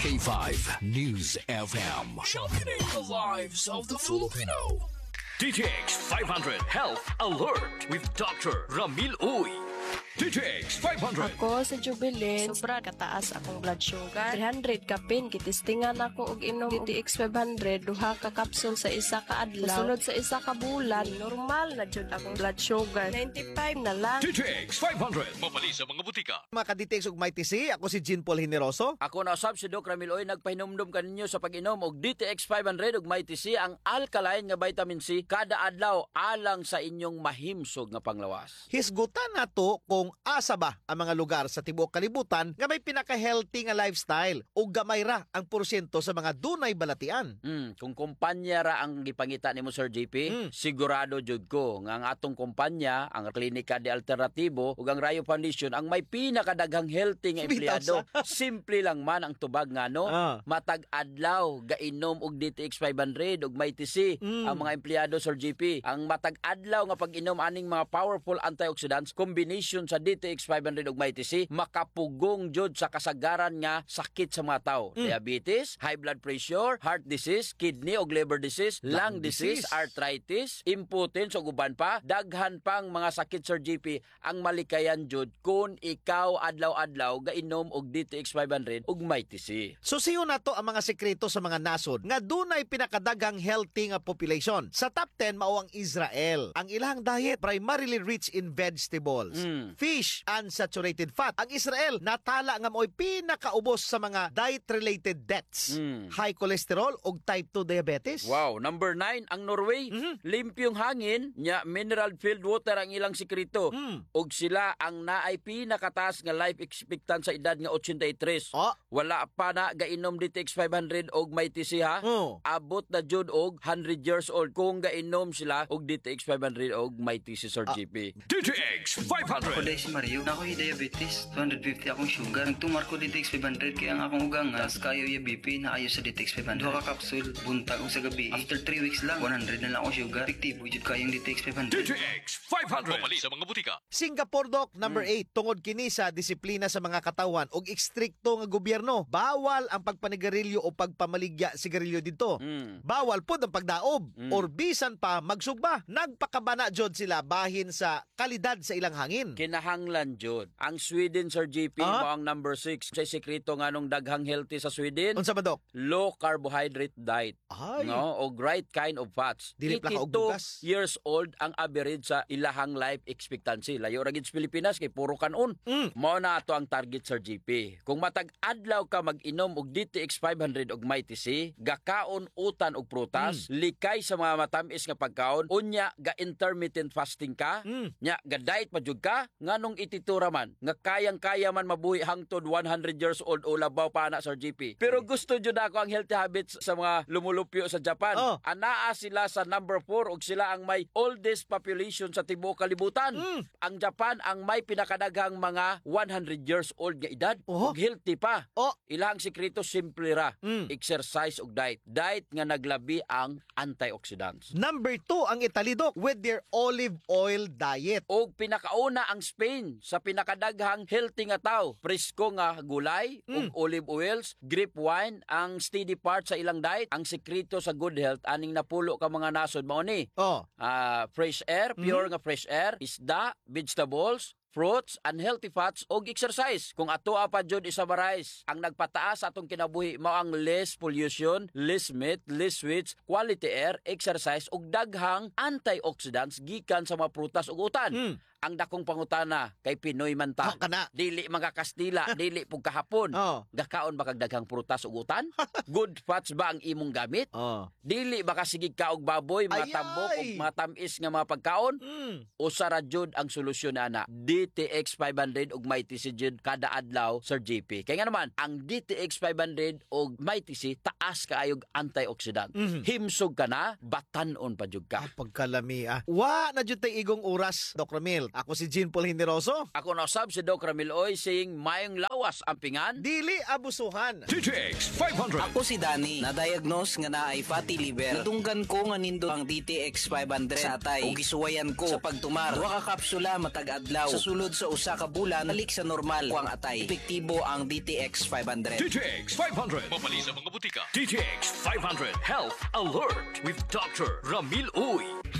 K5 News FM. Championing the lives of the Filipino. DTX 500 Health Alert with Dr. Ramil Uy. DTX 500. Ako sa Jubilee, sobra kataas akong blood sugar. 300 kapin, kitistingan ako og inom DTX 500, duha ka kapsul sa isa ka adlaw. Sunod sa isa ka bulan, normal na jud akong blood sugar. 95 na lang. DTX 500. Mabali sa mga butika. Mga ka-DTX ug Mighty C, ako si Jean Paul Generoso. Ako na usab si Doc Ramil Uy, nagpahinumdum kaninyo sa pag-inom og DTX 500 ug Mighty C, ang alkaline nga vitamin C kada adlaw alang sa inyong mahimsog nga panglawas. Hisgutan na to kung asa ba ang mga lugar sa tibuok kalibutan nga may pinaka-healthy nga lifestyle ug gamay ra ang porsyento sa mga dunay balatian. Kung kumpanya ra ang gipangita nimo Sir JP, sigurado jud ko nga ang atong kumpanya, ang Klinika de Alternatibo ug ang Rayo Foundation ang may pinakadaghang healthy nga empleyado. Simple lang man ang tubag nga no. Matag adlaw gainom og DTX 500 ug Mighty C ang mga empleyado Sir JP. Ang matag adlaw nga pag-inom aning mga powerful antioxidants combination sa DTX 500 ug Mighty C makapugong jud sa kasagaran nga sakit sa mga tao. Diabetes, high blood pressure, heart disease, kidney ug liver disease, lung disease, arthritis, impotence ug uban pa. Daghan pang mga sakit Sir JP ang malikayan jud kung ikaw adlaw-adlaw gainom og DTX 500 ug Mighty C. So siyo na to ang mga sekreto sa mga nasod nga dunay pinakadaghang healthy nga population. Sa top 10 mao ang Israel. Ang ilang diet primarily rich in vegetables, fish, unsaturated fat. Ang Israel natala nga mo'y pinakaubos sa mga diet-related deaths. High cholesterol ug type 2 diabetes. Wow, number 9 ang Norway. Limpyong hangin, nya mineral filled water ang ilang sekreto. Ug sila ang naay pinakataas nga life expectancy sa edad nga 83. Wala pa na gainom DTX 500 og Mighty C ha. Abot na jud og 100 years old kung gainom sila og DTX 500 og Mighty C Sir GP. DTX 500. Ako dahil si Mario, na ako'y diabetes, 250 akong sugar. Nagtumar ko DTX 500 kaya ang akong ugangas, kayo yung BP na ayos sa DTX 500. Duha ka kapsul, buntag o sa gabi. After 3 weeks lang, 100 na lang akong sugar. Fiktibo, jud kayong DTX 500. DTX 500. Mabali sa mga butika. Singapore Doc, number 8, tungod kini sa disiplina sa mga katawan ug ekstrikto nga gobyerno. Bawal ang pagpanigarilyo o pagpamaligya sigarilyo dito. Bawal pod ang pagdaob or bisan pa magsugba. Nagpakabana jud sila bahin sa kalidad sa ilang hangin. Kinahanglan jud. Ang Sweden Sir JP mo ang number 6. Sa sekreto nga nung daghang healthy sa Sweden. Unsa ba Doc? Low carbohydrate diet. Ay. No, o right kind of fats. Dili pa ka og bugas. 82 years old ang average sa ilahang life expectancy. Layo ra gid sa Pilipinas kay puro kanon. Mao na ato ang target Sir JP. Kung matag adlaw ka mag-inom og DTX 500 og Mighty C, gakaon utan og prutas, likay sa mga matamis nga pagkaon, unya ga intermittent fasting ka, nya ga diet pa jud ka, nganong ititura man nga kayang-kaya man mabuhi hangtod 100 years old o labaw pa na Sir JP. Pero gusto jud ako ang healthy habits sa mga lumulupyo sa Japan. Anaa sila sa number 4 ug sila ang may oldest population sa tibuok kalibutan. Ang Japan ang may pinakadaghang mga 100 years old nga edad ug healthy pa. Ilang sekreto simple ra, exercise ug diet. Diet nga naglabi ang antioxidants. Number 2 ang Italy Doc with their olive oil diet. Og pinakauna ang Spain sa pinakadaghang healthy nga tao. Presko nga gulay ug olive oils, grape wine ang steady part sa ilang diet. Ang sekreto sa good health aning napulo ka mga nasod mao ni. Fresh air, pure nga fresh air, isda, vegetables, fruits, unhealthy fats, og exercise. Kung atoa pa jud isabarize, ang nagpataas atong kinabuhi mao ang less pollution, less meat, less sweets, quality air, exercise, og daghang antioxidants gikan sa mga prutas ug utan. Ang dakong pangutana kay Pinoy man ta. Dili mga Kastila, dili pug kahapon. Gakaon ba kag daghang prutas ug utan? Good fats ba ang imong gamit? Dili ba ka sigig ka og baboy, mga tambok ug mga tamis nga mga pagkaon? Usa ra jud ang solusyon ana. DTX 500 ug Mighty C jud kada adlaw Sir JP. Kaya nga naman, ang DTX 500 ug Mighty C taas kaayog antioxidant. Himsog ka na, batan-on pa jud ka. Pagkalami Wa na jud tay igong oras Doc Ramil. Ako si Jean Paul Generoso. Ako na usab si Doc Ramil Uy saying mayong lawas ang pingan. Dili abusuhan. DTX 500. Ako si Danny, na-diagnose nga naay fatty liver. Nadunggan ko nga nindo ang DTX 500 sa atay. Ug gisuwayan ko sa pagtumar. Duha ka kapsula matag adlaw. Sa sulod sa usa ka bulan, balik sa normal ko ang atay. Epektibo ang DTX 500. DTX 500. Mapali sa mga butika. DTX 500 Health Alert with Dr. Ramil Uy.